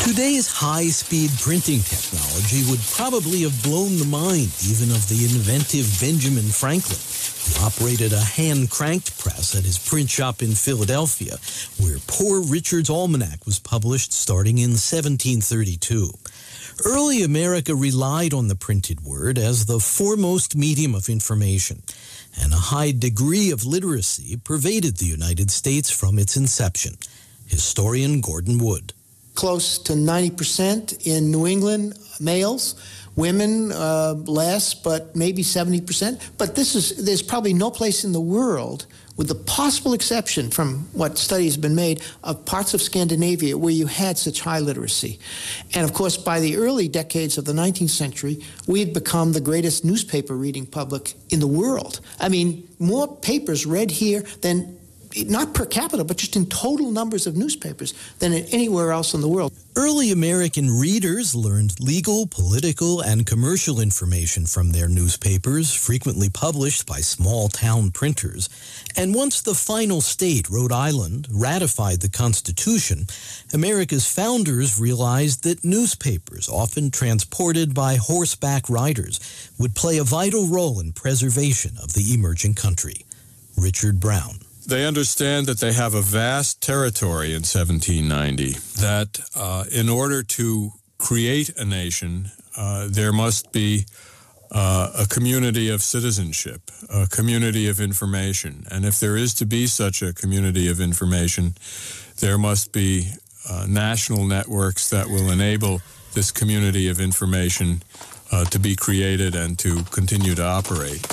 Today's high-speed printing technology would probably have blown the mind even of the inventive Benjamin Franklin, who operated a hand-cranked press at his print shop in Philadelphia, where Poor Richard's Almanac was published starting in 1732. Early America relied on the printed word as the foremost medium of information, and a high degree of literacy pervaded the United States from its inception. Historian Gordon Wood. Close to 90% in New England, males. Women, less, but maybe 70%. But there's probably no place in the world, with the possible exception from what studies have been made, of parts of Scandinavia where you had such high literacy. And of course, by the early decades of the 19th century, we had become the greatest newspaper reading public in the world. I mean, more papers read here than, not per capita, but just in total numbers of newspapers than anywhere else in the world. Early American readers learned legal, political, and commercial information from their newspapers, frequently published by small-town printers. And once the final state, Rhode Island, ratified the Constitution, America's founders realized that newspapers, often transported by horseback riders, would play a vital role in preservation of the emerging country. Richard Brown. They understand that they have a vast territory in 1790, that in order to create a nation, there must be a community of citizenship, a community of information. And if there is to be such a community of information, there must be national networks that will enable this community of information to be created and to continue to operate.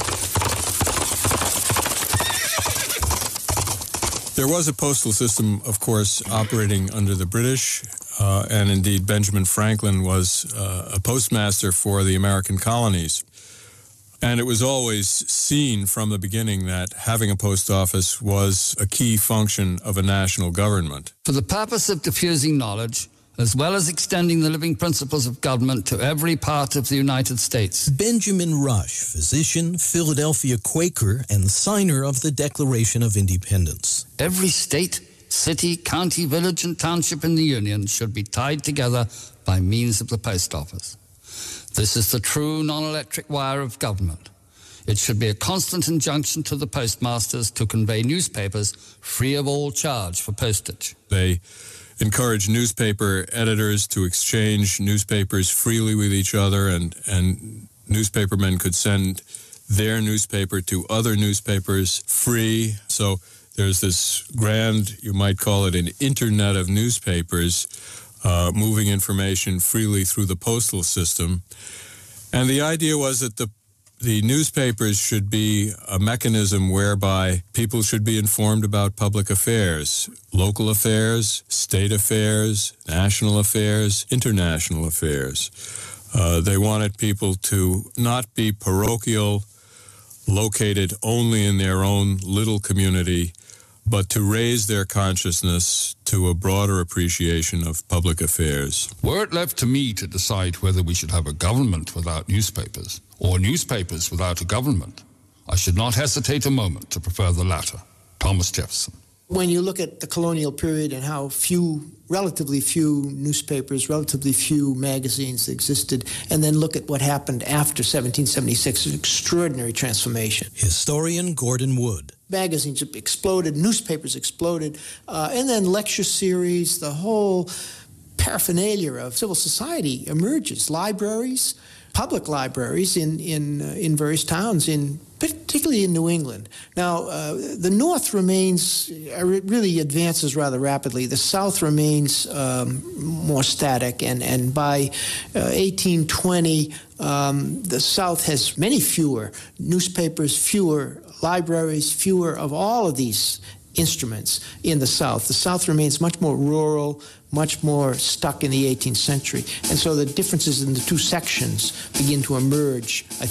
There was a postal system, of course, operating under the British, and indeed Benjamin Franklin was a postmaster for the American colonies. And it was always seen from the beginning that having a post office was a key function of a national government. For the purpose of diffusing knowledge, as well as extending the living principles of government to every part of the United States. Benjamin Rush, physician, Philadelphia Quaker, and signer of the Declaration of Independence. Every state, city, county, village, and township in the Union should be tied together by means of the post office. This is the true non-electric wire of government. It should be a constant injunction to the postmasters to convey newspapers free of all charge for postage. They encourage newspaper editors to exchange newspapers freely with each other, and newspapermen could send their newspaper to other newspapers free. So there's this grand, you might call it an internet of newspapers, moving information freely through the postal system. And the idea was that the newspapers should be a mechanism whereby people should be informed about public affairs, local affairs, state affairs, national affairs, international affairs. They wanted people to not be parochial, located only in their own little community, but to raise their consciousness to a broader appreciation of public affairs. Were it left to me to decide whether we should have a government without newspapers, or newspapers without a government, I should not hesitate a moment to prefer the latter. Thomas Jefferson. When you look at the colonial period and how relatively few newspapers, relatively few magazines existed, and then look at what happened after 1776, an extraordinary transformation. Historian Gordon Wood. Magazines exploded, newspapers exploded, and then lecture series, the whole paraphernalia of civil society emerges. Libraries, public libraries in various towns, particularly in New England. Now, the North really advances rather rapidly. The South remains more static, and by 1820, the South has many fewer newspapers, fewer libraries, fewer of all of these instruments in the South. The South remains much more rural, much more stuck in the 18th century. And so the differences in the two sections begin to emerge, I